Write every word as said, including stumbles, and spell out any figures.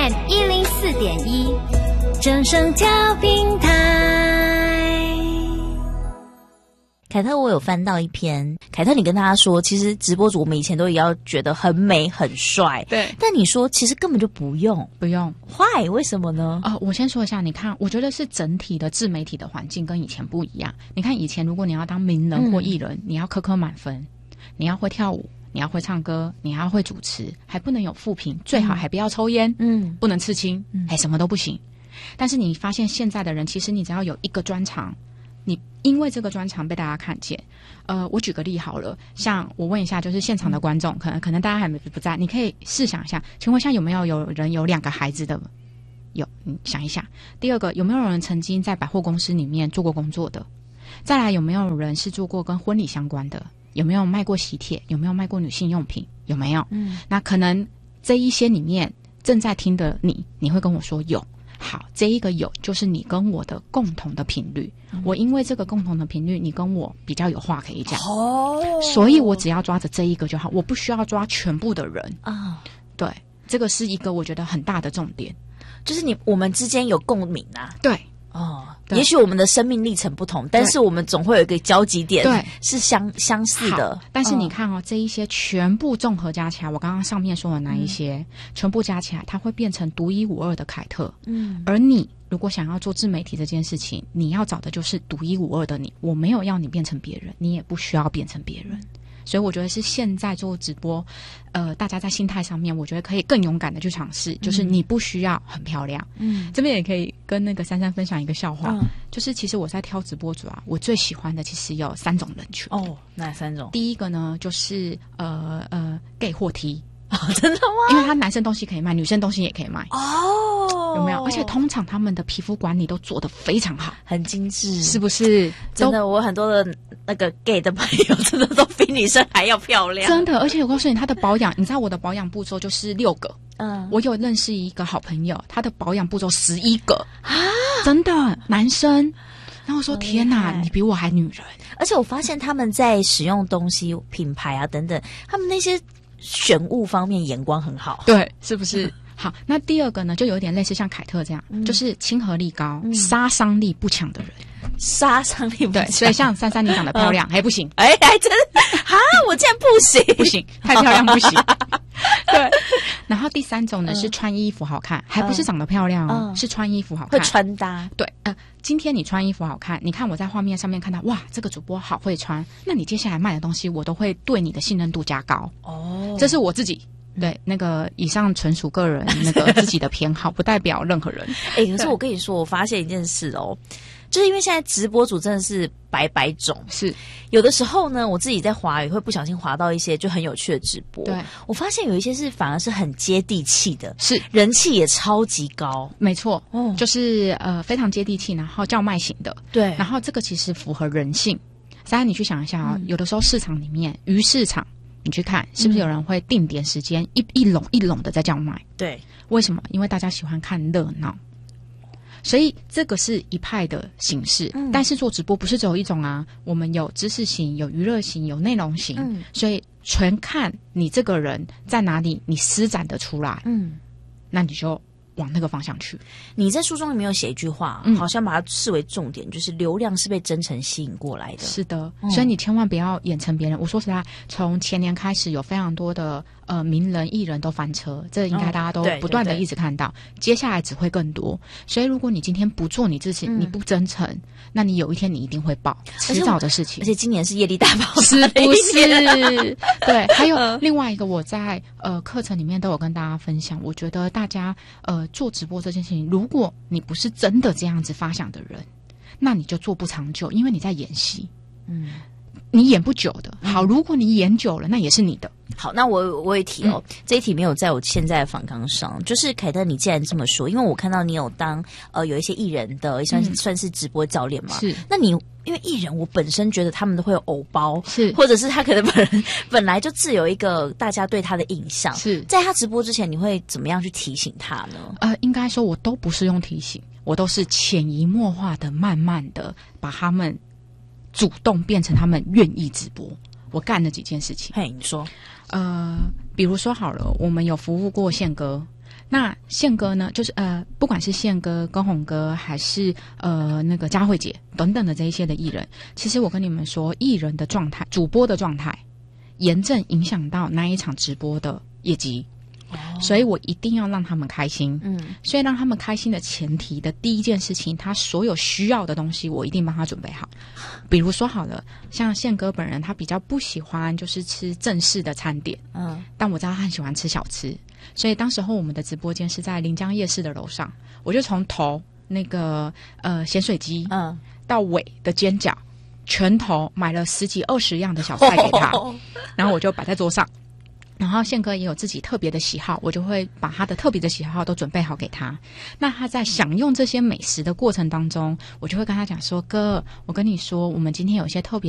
一零四点一，正声调平台。 凯特，我有翻到一篇，凯特，你跟大家说，其实直播主我们以前都也要觉得很美很帅， 对， 但你说其实根本就不用， 不用 ，Why？ 为什么呢？ 呃，我先说一下，你看，我觉得是整体的自媒体的环境跟以前不一样。你看以前，如果你要当名人或艺人，嗯、你要科科满分，你要会跳舞，你要会唱歌，你还要会主持，还不能有负评，最好还不要抽烟，嗯，不能刺青，哎、嗯，什么都不行。但是你发现现在的人，其实你只要有一个专长。你因为这个专长被大家看见，呃，我举个例好了，像我问一下，就是现场的观众，可能可能大家还没不在，你可以试想一下，请问一下有没有有人有两个孩子的？有，你想一下。第二个，有没有人曾经在百货公司里面做过工作的？再来，有没有人是做过跟婚礼相关的？有没有卖过喜帖？有没有卖过女性用品？有没有？嗯，那可能这一些里面正在听的你，你会跟我说有。好，这一个有就是你跟我的共同的频率、嗯、我因为这个共同的频率你跟我比较有话可以讲哦，所以我只要抓着这一个就好，我不需要抓全部的人啊、哦。对，这个是一个我觉得很大的重点， 就是你我们之间有共鸣啊。 对哦，也许我们的生命历程不同，但是我们总会有一个交集点，对，是相相似的。 但是你看哦、嗯，这一些全部综合加起来，我刚刚上面说的那一些、嗯，全部加起来，它会变成独一无二的凯特。嗯，而你如果想要做自媒体这件事情，你要找的就是独一无二的你。我没有要你变成别人，你也不需要变成别人。所以我觉得是现在做直播，呃，大家在心态上面，我觉得可以更勇敢的去尝试，就是你不需要很漂亮。嗯，这边也可以跟那个珊珊分享一个笑话，嗯、就是其实我在挑直播主啊，我最喜欢的其实有三种人群。 哦，哪三种？ 第一个呢，就是呃呃 gay 或 T。 哦，真的吗？ 因为他男生东西可以卖，女生东西也可以卖。哦，有没有？而且通常他们的皮肤管理都做得非常好， 很精致， 是不是？ 真的，我很多的那个 gay 的朋友，真的都比女生还要漂亮。 真的，而且我告诉你，他的保养，你知道我的保养步骤就是六个。嗯，我有认识一个好朋友，他的保养步骤十一个啊，真的，男生。然后我说：“天哪，你比我还女人！” 而且我发现他们在使用东西、品牌啊等等，他们那些。选物方面眼光很好， 对，是不是？好，那第二个呢，就有点类似像凯特这样，嗯、就是亲和力高、嗯、杀伤力不强的人， 杀伤力不强。 对，所以像珊珊你长得漂亮，还、嗯、不行， 哎，还真哈，我竟然不行， 不行，太漂亮不行。对，然后第三种呢、嗯、是穿衣服好看，还不是长得漂亮哦，嗯、是穿衣服好看， 会穿搭。 对，呃，今天你穿衣服好看，你看我在画面上面看到，哇，这个主播好会穿，那你接下来卖的东西，我都会对你的信任度加高。哦，这是我自己。对，那个以上纯属个人那个自己的偏好，不代表任何人。 哎、欸，可是我跟你说，我发现一件事哦，就是因为现在直播主真的是百百种， 是有的时候呢，我自己在滑也会不小心滑到一些就很有趣的直播。对，我发现有一些是反而是很接地气的，是人气也超级高。 没错，哦，就是呃非常接地气，然后叫卖型的。对，然后这个其实符合人性。当然你去想一下啊、哦嗯，有的时候市场里面鱼市场。你去看是不是有人会定点时间、嗯、一一笼一笼的在叫卖？对，为什么？因为大家喜欢看热闹，所以这个是一派的形式、嗯。但是做直播不是只有一种啊，我们有知识型、有娱乐型、有内容型、嗯，所以全看你这个人在哪里，你施展得出来，嗯，那你就往那个方向去。 你在书中里面有写一句话、嗯、好像把它视为重点，就是流量是被真诚吸引过来的。 是的、嗯、所以你千万不要眼成别人。我说实在，从前年开始有非常多的呃名人艺人都翻车，这应该大家都不断的一直看到、哦、对对对，接下来只会更多。所以如果你今天不做你自己、嗯、你不真诚，那你有一天你一定会爆，迟早的事情。 而且今年是业力大爆是不是？对，还有另外一个我在呃课程里面都有跟大家分享，我觉得大家呃做直播这件事情，如果你不是真的这样子发想的人，那你就做不长久，因为你在演戏，嗯，你演不久的。好，如果你演久了，那也是你的。 好，那我我也提哦、嗯，这一题没有在我现在的访纲上。就是凯特，你既然这么说，因为我看到你有当呃有一些艺人的算、嗯、算是直播教练嘛，是。那你因为艺人，我本身觉得他们都会有偶包，是，或者是他可能本人本来就自有一个大家对他的印象，是在他直播之前，你会怎么样去提醒他呢？ 呃，应该说我都不是用提醒，我都是潜移默化的、慢慢的把他们主动变成他们愿意直播。我干了几件事情。 嘿，你说。 呃，比如说好了，我们有服务过宪哥， 那宪哥呢，就是呃，不管是宪哥、高宏哥，还是呃那个佳慧姐等等的这一些的艺人，其实我跟你们说，艺人的状态、主播的状态，严正影响到那一场直播的业绩。哦、所以我一定要让他们开心。嗯，所以让他们开心的前提的第一件事情，他所有需要的东西，我一定帮他准备好。比如说好了，像宪哥本人，他比较不喜欢就是吃正式的餐点，嗯，但我知道他很喜欢吃小吃。所以当时候我们的直播间是在临江夜市的楼上，我就从头那个呃咸水鸡，嗯，到尾的煎饺，全头买了十几二十样的小菜给他，哦、然后我就摆在桌上。然后宪哥也有自己特别的喜好，我就会把他的特别的喜好都准备好给他。那他在享用这些美食的过程当中，我就会跟他讲说：哥，我跟你说，我们今天有一些特别